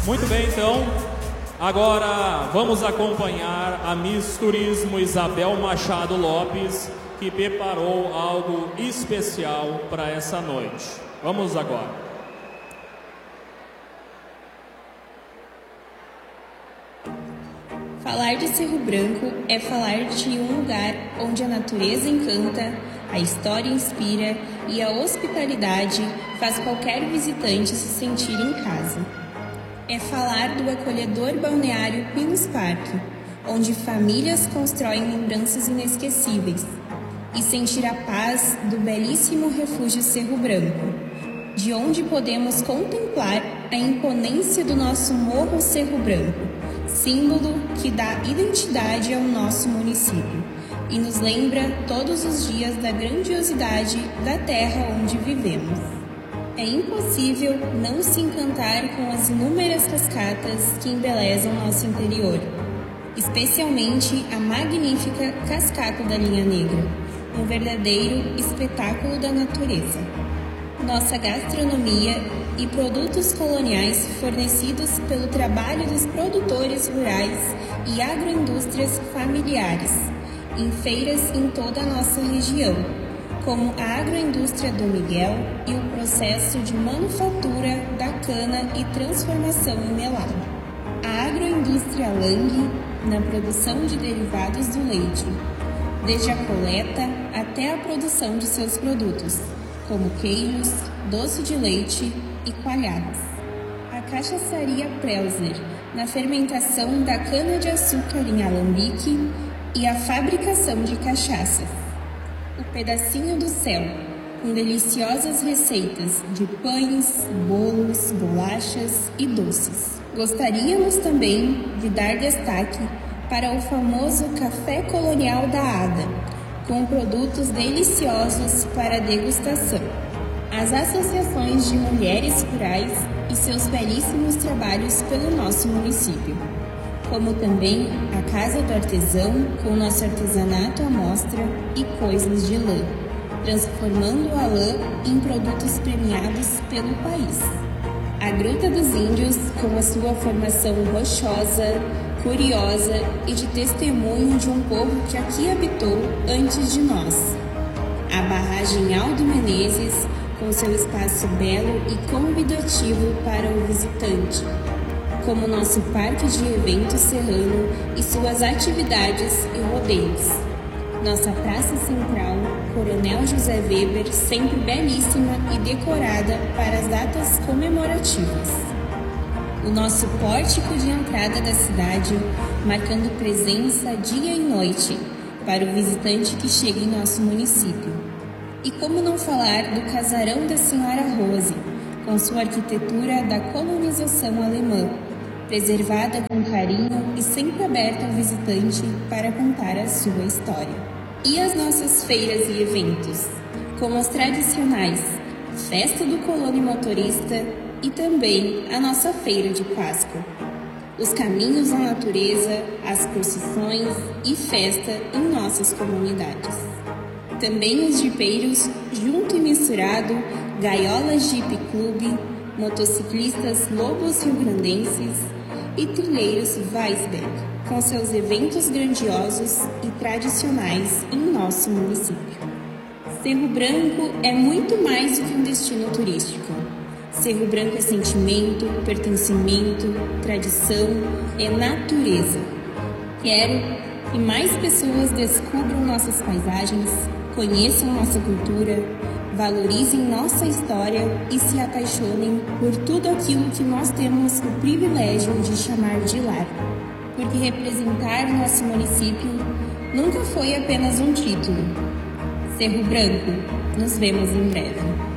Muito bem, então, agora vamos acompanhar a Miss Turismo Isabel Machado Lopes, que preparou algo especial para essa noite. Vamos agora. Falar de Cerro Branco é falar de um lugar onde a natureza encanta, a história inspira e a hospitalidade faz qualquer visitante se sentir em casa. É falar do acolhedor balneário Pinos Parque, onde famílias constroem lembranças inesquecíveis, e sentir a paz do belíssimo refúgio Cerro Branco, de onde podemos contemplar a imponência do nosso Morro Cerro Branco, símbolo que dá identidade ao nosso município e nos lembra todos os dias da grandiosidade da terra onde vivemos. É impossível não se encantar com as inúmeras cascatas que embelezam nosso interior, especialmente a magnífica Cascata da Linha Negra, um verdadeiro espetáculo da natureza. Nossa gastronomia e produtos coloniais fornecidos pelo trabalho dos produtores rurais e agroindústrias familiares, em feiras em toda a nossa região, como a agroindústria do Miguel e o processo de manufatura da cana e transformação em melado. A agroindústria Lang, na produção de derivados do leite, desde a coleta até a produção de seus produtos, como queijos, doce de leite e coalhadas. A cachaçaria Prelzer, na fermentação da cana-de-açúcar em alambique e a fabricação de cachaças. O Pedacinho do Céu, com deliciosas receitas de pães, bolos, bolachas e doces. Gostaríamos também de dar destaque para o famoso Café Colonial da Ada, com produtos deliciosos para degustação. As associações de mulheres rurais e seus belíssimos trabalhos pelo nosso município, como também a Casa do Artesão com nosso artesanato à mostra e coisas de lã, transformando a lã em produtos premiados pelo país. A Gruta dos Índios com a sua formação rochosa, curiosa e de testemunho de um povo que aqui habitou antes de nós. A Barragem Aldo Menezes com seu espaço belo e convidativo para o visitante, como nosso Parque de Eventos Serrano e suas atividades e rodeios. Nossa Praça Central, Coronel José Weber, sempre belíssima e decorada para as datas comemorativas. O nosso pórtico de entrada da cidade, marcando presença dia e noite para o visitante que chega em nosso município. E como não falar do Casarão da Senhora Rose, com sua arquitetura da colonização alemã, preservada com carinho e sempre aberta ao visitante para contar a sua história. E as nossas feiras e eventos, como as tradicionais Festa do Colono Motorista e também a nossa Feira de Páscoa. Os caminhos à natureza, as procissões e festa em nossas comunidades. Também os jipeiros, junto e misturado, gaiolas Jeep Clube, motociclistas lobos rio-grandenses e trilheiros Weisberg, com seus eventos grandiosos e tradicionais em nosso município. Cerro Branco é muito mais do que um destino turístico. Cerro Branco é sentimento, pertencimento, tradição, é natureza. Quero que mais pessoas descubram nossas paisagens, conheçam nossa cultura, valorizem nossa história e se apaixonem por tudo aquilo que nós temos o privilégio de chamar de lar. Porque representar nosso município nunca foi apenas um título. Cerro Branco, nos vemos em breve.